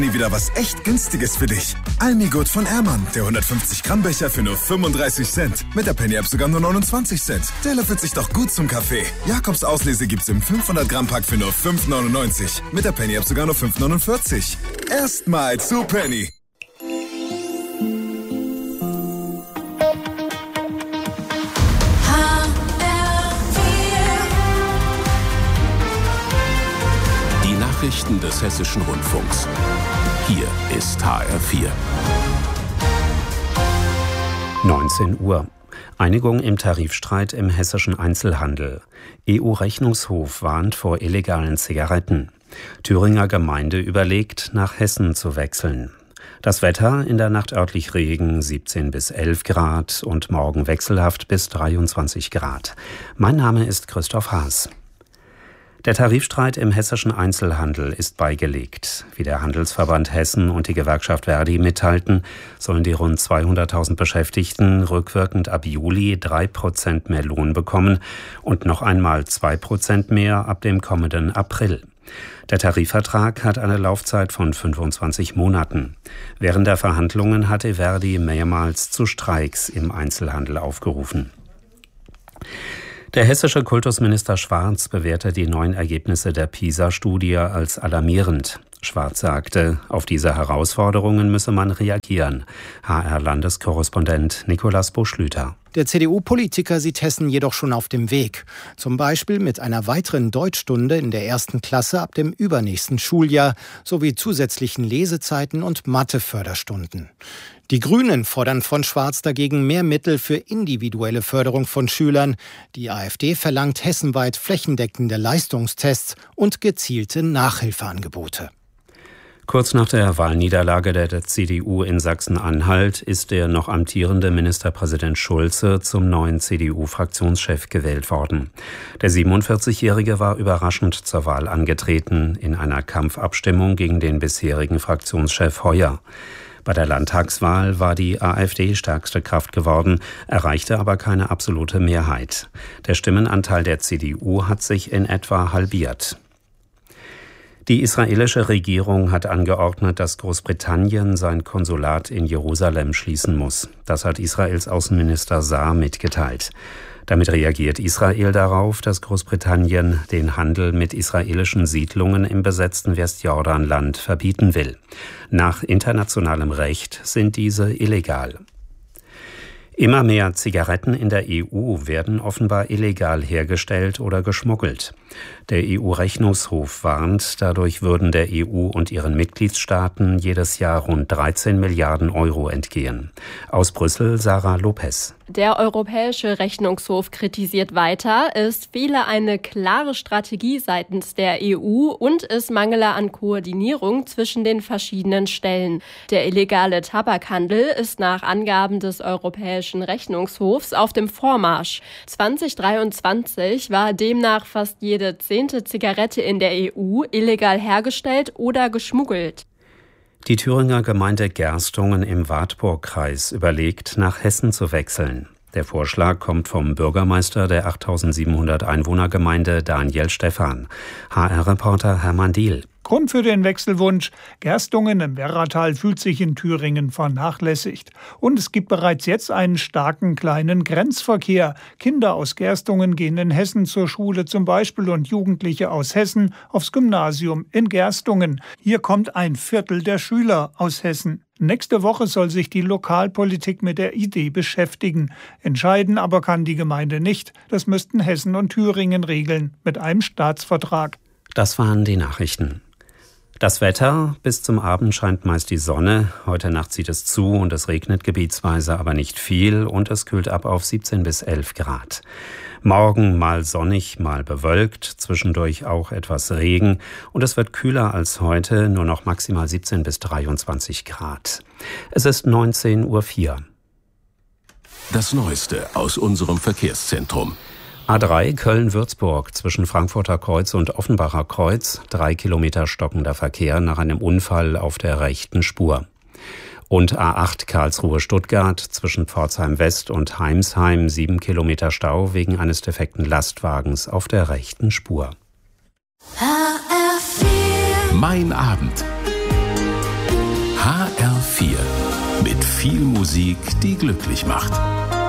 Wieder was echt Günstiges für dich. Almigurt von Ehrmann, der 150 Gramm Becher für nur 35 Cent. Mit der Penny App sogar nur 29 Cent. Der löffelt sich doch gut zum Kaffee. Jakobs Auslese gibt's im 500 Gramm Pack für nur 5,99. Mit der Penny App sogar nur 5,49. Erstmal zu Penny. Nachrichten des Hessischen Rundfunks. Hier ist HR4. 19 Uhr. Einigung im Tarifstreit im hessischen Einzelhandel. EU-Rechnungshof warnt vor illegalen Zigaretten. Thüringer Gemeinde überlegt, nach Hessen zu wechseln. Das Wetter: in der Nacht örtlich Regen, 17 bis 11 Grad und morgen wechselhaft bis 23 Grad. Mein Name ist Christoph Haas. Der Tarifstreit im hessischen Einzelhandel ist beigelegt. Wie der Handelsverband Hessen und die Gewerkschaft Verdi mitteilten, sollen die rund 200.000 Beschäftigten rückwirkend ab Juli 3% mehr Lohn bekommen und noch einmal 2% mehr ab dem kommenden April. Der Tarifvertrag hat eine Laufzeit von 25 Monaten. Während der Verhandlungen hatte Verdi mehrmals zu Streiks im Einzelhandel aufgerufen. Der hessische Kultusminister Schwarz bewertet die neuen Ergebnisse der PISA-Studie als alarmierend. Schwarz sagte, auf diese Herausforderungen müsse man reagieren. HR-Landeskorrespondent Nikolaus Buschlüter. Der CDU-Politiker sieht Hessen jedoch schon auf dem Weg. Zum Beispiel mit einer weiteren Deutschstunde in der 1. Klasse ab dem übernächsten Schuljahr sowie zusätzlichen Lesezeiten und Matheförderstunden. Die Grünen fordern von Schwarz dagegen mehr Mittel für individuelle Förderung von Schülern. Die AfD verlangt hessenweit flächendeckende Leistungstests und gezielte Nachhilfeangebote. Kurz nach der Wahlniederlage der CDU in Sachsen-Anhalt ist der noch amtierende Ministerpräsident Schulze zum neuen CDU-Fraktionschef gewählt worden. Der 47-Jährige war überraschend zur Wahl angetreten in einer Kampfabstimmung gegen den bisherigen Fraktionschef Heuer. Bei der Landtagswahl war die AfD stärkste Kraft geworden, erreichte aber keine absolute Mehrheit. Der Stimmenanteil der CDU hat sich in etwa halbiert. Die israelische Regierung hat angeordnet, dass Großbritannien sein Konsulat in Jerusalem schließen muss. Das hat Israels Außenminister Saar mitgeteilt. Damit reagiert Israel darauf, dass Großbritannien den Handel mit israelischen Siedlungen im besetzten Westjordanland verbieten will. Nach internationalem Recht sind diese illegal. Immer mehr Zigaretten in der EU werden offenbar illegal hergestellt oder geschmuggelt. Der EU-Rechnungshof warnt, dadurch würden der EU und ihren Mitgliedstaaten jedes Jahr rund 13 Milliarden Euro entgehen. Aus Brüssel Sarah Lopez. Der Europäische Rechnungshof kritisiert weiter, es fehle eine klare Strategie seitens der EU und es mangele an Koordinierung zwischen den verschiedenen Stellen. Der illegale Tabakhandel ist nach Angaben des Europäischen Rechnungshofs auf dem Vormarsch. 2023 war demnach fast jede 10. Zigarette in der EU illegal hergestellt oder geschmuggelt. Die Thüringer Gemeinde Gerstungen im Wartburgkreis überlegt, nach Hessen zu wechseln. Der Vorschlag kommt vom Bürgermeister der 8.700 Einwohnergemeinde Daniel Stephan. HR-Reporter Hermann Diehl. Grund für den Wechselwunsch: Gerstungen im Werratal fühlt sich in Thüringen vernachlässigt. Und es gibt bereits jetzt einen starken kleinen Grenzverkehr. Kinder aus Gerstungen gehen in Hessen zur Schule zum Beispiel und Jugendliche aus Hessen aufs Gymnasium in Gerstungen. Hier kommt ein Viertel der Schüler aus Hessen. Nächste Woche soll sich die Lokalpolitik mit der Idee beschäftigen. Entscheiden aber kann die Gemeinde nicht. Das müssten Hessen und Thüringen regeln mit einem Staatsvertrag. Das waren die Nachrichten. Das Wetter: bis zum Abend scheint meist die Sonne. Heute Nacht zieht es zu und es regnet gebietsweise, aber nicht viel und es kühlt ab auf 17 bis 11 Grad. Morgen mal sonnig, mal bewölkt, zwischendurch auch etwas Regen und es wird kühler als heute, nur noch maximal 17 bis 23 Grad. Es ist 19:04 Uhr. Das Neueste aus unserem Verkehrszentrum. A3 Köln-Würzburg zwischen Frankfurter Kreuz und Offenbacher Kreuz, 3 Kilometer stockender Verkehr nach einem Unfall auf der rechten Spur. Und A8 Karlsruhe-Stuttgart zwischen Pforzheim West und Heimsheim, 7 Kilometer Stau wegen eines defekten Lastwagens auf der rechten Spur. Mein Abend. HR4. Mit viel Musik, die glücklich macht.